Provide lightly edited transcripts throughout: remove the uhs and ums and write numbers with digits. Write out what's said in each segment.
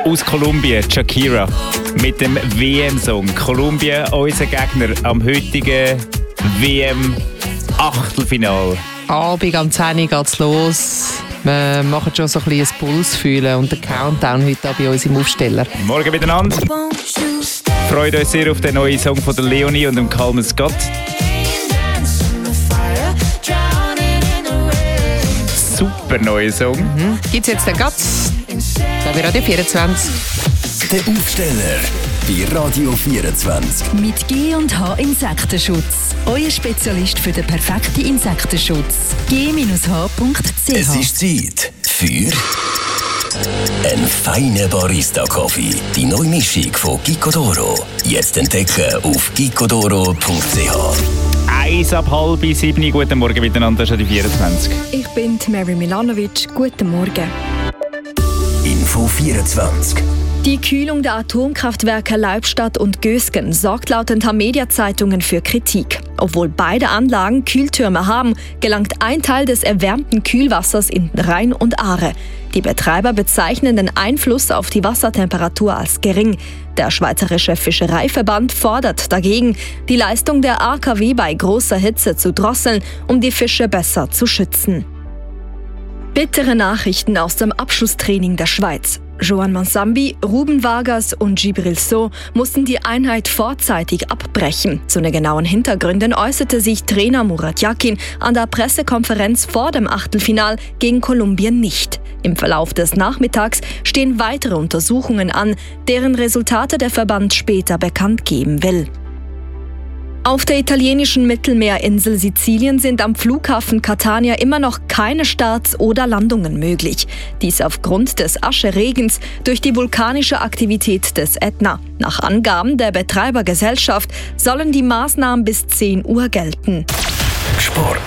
aus Kolumbien, Shakira, mit dem WM-Song. Kolumbien, unser Gegner am heutigen WM-Achtelfinal. Abend am 10 Uhr geht's los. Wir machen schon so ein bisschen ein Puls fühlen und den Countdown heute bei uns im Aufsteller. Morgen miteinander. Freut euch sehr auf den neuen Song von der Leonie und dem Calvin Scott. Super neuer Song. Gibt's jetzt den Gatz? Da wäre Radio 24. Der Aufsteller bei Radio 24. Mit G&H Insektenschutz. Euer Spezialist für den perfekten Insektenschutz. g-h.ch. Es ist Zeit für einen feinen Barista-Kaffee. Die neue Mischung von Gicodoro. Jetzt entdecken auf gicodoro.ch. 6:30. Guten Morgen miteinander, das ist die 24. Ich bin Mary Milanovic. Guten Morgen. Info 24. Die Kühlung der Atomkraftwerke Leibstadt und Gösgen sorgt laut den Tamedia-Zeitungen für Kritik. Obwohl beide Anlagen Kühltürme haben, gelangt ein Teil des erwärmten Kühlwassers in den Rhein und Aare. Die Betreiber bezeichnen den Einfluss auf die Wassertemperatur als gering. Der Schweizerische Fischereiverband fordert dagegen, die Leistung der AKW bei großer Hitze zu drosseln, um die Fische besser zu schützen. Bittere Nachrichten aus dem Abschlusstraining der Schweiz. Joan Mansambi, Ruben Vargas und Djibril Sow mussten die Einheit vorzeitig abbrechen. Zu den genauen Hintergründen äußerte sich Trainer Murat Yakin an der Pressekonferenz vor dem Achtelfinal gegen Kolumbien nicht. Im Verlauf des Nachmittags stehen weitere Untersuchungen an, deren Resultate der Verband später bekannt geben will. Auf der italienischen Mittelmeerinsel Sizilien sind am Flughafen Catania immer noch keine Starts oder Landungen möglich. Dies aufgrund des Ascheregens durch die vulkanische Aktivität des Ätna. Nach Angaben der Betreibergesellschaft sollen die Maßnahmen bis 10 Uhr gelten. Sport.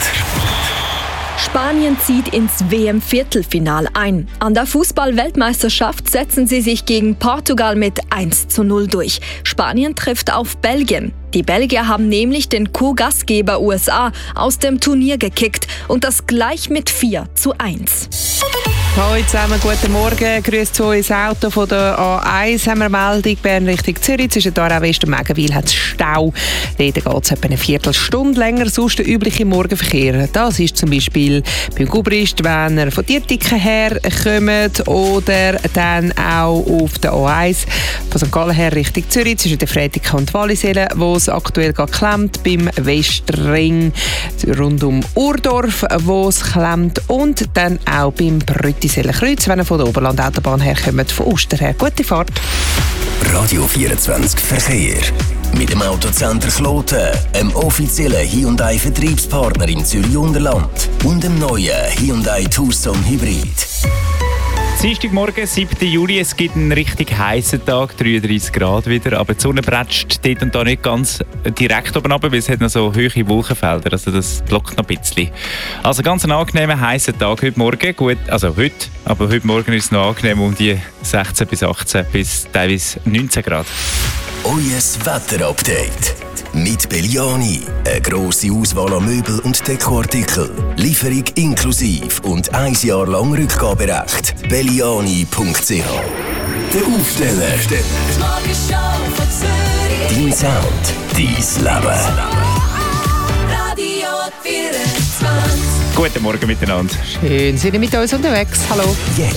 Spanien zieht ins WM-Viertelfinal ein. An der Fußball-Weltmeisterschaft setzen sie sich gegen Portugal mit 1:0 durch. Spanien trifft auf Belgien. Die Belgier haben nämlich den Co-Gastgeber USA aus dem Turnier gekickt und das gleich mit 4:1. Hallo zusammen, guten Morgen. Grüß zu ins Auto von der A1. Haben wir eine Meldung, Bern Richtung Zürich. Zwischen Aarau West und Megenwil hat es Stau. Dort geht es etwa eine Viertelstunde länger. Sonst der übliche Morgenverkehr. Das ist zum Beispiel beim Gubrist, wenn ihr von Diertiken her kommt, oder dann auch auf der A1 von St. Gallen her Richtung Zürich. Zwischen der Fretiken und Wallisellen, wo es aktuell klemmt. Beim Westring rund um Urdorf, wo es klemmt. Und dann auch beim Brüttiseller Kreuz, wenn ihr von der Oberland-Autobahn herkommt, von Oster her. Gute Fahrt. Radio 24 Verkehr. Mit dem Autocenter Kloten, einem offiziellen Hyundai-Vertriebspartner in Zürich-Unterland und dem neuen Hyundai Tucson Hybrid. Dienstagmorgen, 7. Juli, es gibt einen richtig heißen Tag, 33 Grad wieder, aber die Sonne bretscht dort und da nicht ganz direkt oben runter, weil es hat noch so hohe Wolkenfelder, also das blockt noch ein bisschen. Also ganz ein angenehmer, heißer Tag heute Morgen, gut, also heute, aber heute Morgen ist es noch angenehm um die 16 bis 18 bis teilweise 19 Grad. Euer Wetterupdate. Mit Belliani. Eine grosse Auswahl an Möbel und Dekoartikeln. Lieferung inklusive und 1 Jahr lang Rückgaberecht. Belliani.ch. Der Aufsteller. Dein Sound. Dein Leben. Radio 24. Guten Morgen miteinander. Schön, sind ihr mit uns unterwegs. Hallo. Jetzt